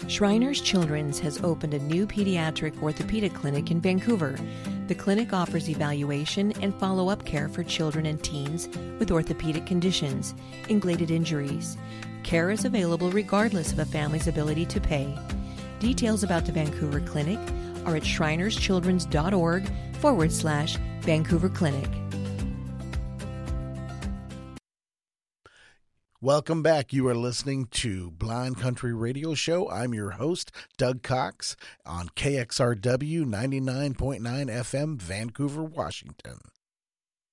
Shriners Children's has opened a new pediatric orthopedic clinic in Vancouver. The clinic offers evaluation and follow-up care for children and teens with orthopedic conditions, including injuries. Care is available regardless of a family's ability to pay. Details about the Vancouver Clinic are at shrinerschildrens.org/Vancouver Clinic. Welcome back. You are listening to Blind Country Radio Show. I'm your host, Doug Cox, on KXRW 99.9 FM, Vancouver, Washington.